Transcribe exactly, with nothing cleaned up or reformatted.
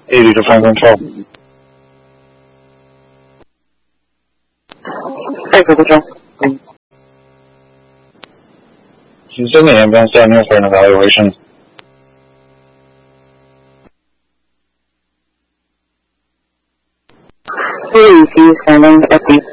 eighty to phone control. Hey, control. Can you send the ambulance down here for an evaluation? Please use sending fifty.